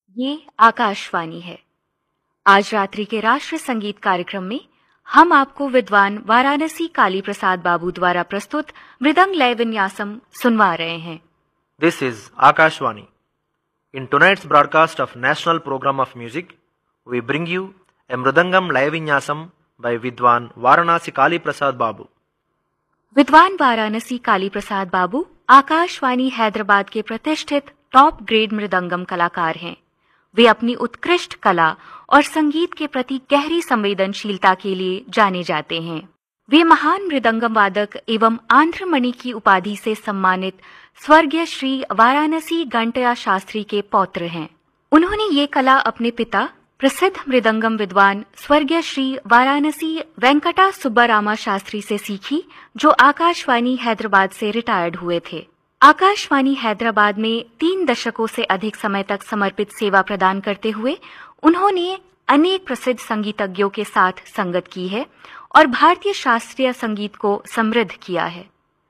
ये आकाशवाणी है। आज रात्रि के राष्ट्रीय संगीत कार्यक्रम में हम आपको विद्वान वाराणसी काली प्रसाद बाबू द्वारा प्रस्तुत मृदंग लय विन्यासम सुनवा रहे हैं। This is Akashvani. In tonight's broadcast of National Program of Music, we bring you a Mridangam Layavinyasam by Vidwan Varanasi Kali Prasad Babu. विद्वान वाराणसी काली प्रसाद बाबू आकाशवाणी हैदराबाद के प्रतिष्ठित टॉप ग्रेड मृदंगम कलाकार हैं। वे अपनी उत्कृष्ट कला और संगीत के प्रति गहरी संवेदनशीलता के लिए जाने जाते हैं। वे महान मृदंगम वादक एवं आंध्रमणि की उपाधि से सम्मानित स्वर्गीय श्री वाराणसी घंटया शास्त्री के पौत्र हैं। उन्होंने ये कला अपने पिता प्रसिद्ध मृदंगम विद्वान स्वर्गीय श्री वाराणसी वेंकटा सुब्बारामा शास्त्री से सीखी, जो आकाशवाणी हैदराबाद से रिटायर्ड हुए थे। आकाशवाणी हैदराबाद में 3 दशकों से अधिक समय तक समर्पित सेवा प्रदान करते हुए उन्होंने अनेक प्रसिद्ध संगीतज्ञों के साथ संगत की है और भारतीय शास्त्रीय संगीत को समृद्ध किया है।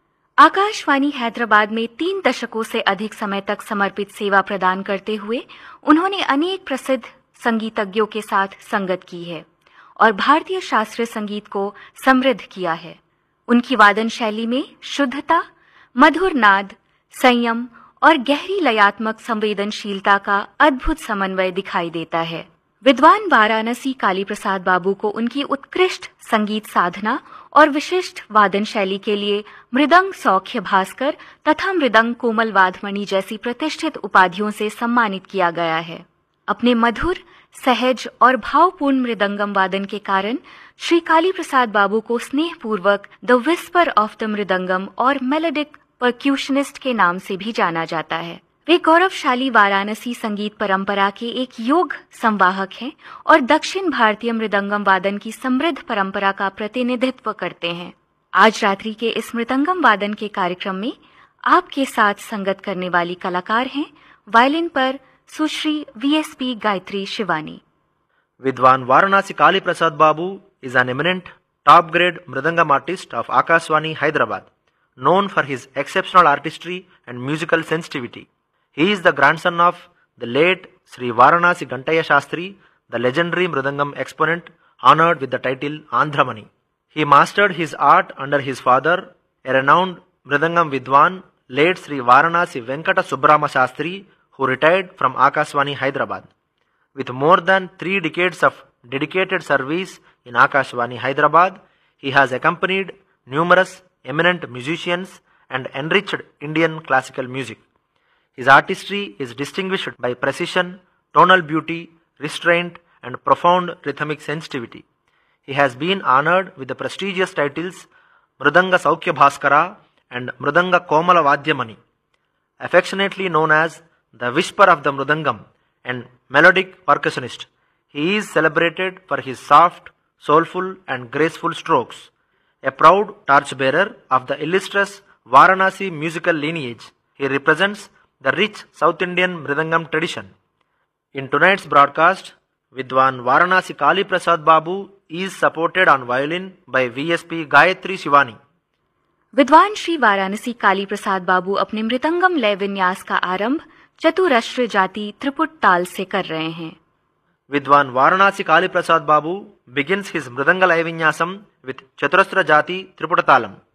आकाशवाणी हैदराबाद में 3 दशकों से अधिक समय तक समर्पित सेवा प्रदान करते हुए उन्होंने अनेक प्रसिद्ध संगीतज्ञों के साथ संगत की है और भारतीय शास्त्रीय संगीत को समृद्ध किया है। उनकी वादन शैली में शुद्धता, मधुर नाद, संयम और गहरी लयात्मक संवेदनशीलता का अद्भुत समन्वय दिखाई देता है। विद्वान वाराणसी काली प्रसाद बाबू को उनकी उत्कृष्ट संगीत साधना और विशिष्ट वादन शैली के लिए मृदंग सौख्य भास्कर तथा मृदंग कोमल वाधमणि जैसी प्रतिष्ठित उपाधियों से सम्मानित किया गया है। अपने मधुर, सहज और भावपूर्ण मृदंगम वादन के कारण श्री काली प्रसाद बाबू को स्नेहपूर्वक the whisper of the mridangam और मेलोडिक परक्यूशनिस्ट के नाम से भी जाना जाता है। वे गौरवशाली वाराणसी संगीत परंपरा के एक योग संवाहक हैं और दक्षिण भारतीय मृदंगम वादन की समृद्ध परंपरा का प्रतिनिधित्व करते हैं। आज रात्रि के इस मृदंगम वादन के कार्यक्रम में आपके साथ संगत करने वाली कलाकार हैं वायलिन पर सुश्री VSP Gayatri Shivani. Vidwan Varanasi Kali Prasad Babu is an eminent top-grade Mridangam artist of Akashvani, Hyderabad, known for his exceptional artistry and musical sensitivity. He is the grandson of the late Sri Varanasi Ghantaya Shastri, the legendary Mridangam exponent honored with the title Andhramani. He mastered his art under his father, a renowned Mridangam Vidwan, late Sri Varanasi Venkata Subbarama Shastri, who retired from Akashvani, Hyderabad. With more than 3 decades of dedicated service in Akashvani, Hyderabad, he has accompanied numerous eminent musicians and enriched Indian classical music. His artistry is distinguished by precision, tonal beauty, restraint, and profound rhythmic sensitivity. He has been honored with the prestigious titles Mridanga Saukhya Bhaskara and Mridanga Komala Vadyamani, affectionately known as the Whisper of the Mridangam and melodic percussionist. He is celebrated for his soft, soulful, and graceful strokes. A proud torchbearer of the illustrious Varanasi musical lineage, he represents the rich South Indian Mridangam tradition. In tonight's broadcast, Vidwan Varanasi Kali Prasad Babu is supported on violin by VSP Gayatri Shivani. विद्वान श्री वाराणसी काली प्रसाद बाबू अपने मृदंगम लय विन्यास का आरंभ चतुरस्र जाति त्रिपुट ताल से कर रहे हैं। Vidwan Varanasi Kali Prasad Babu begins his Mridanga Layavinyasam with Chaturasra Jati Triputatalam.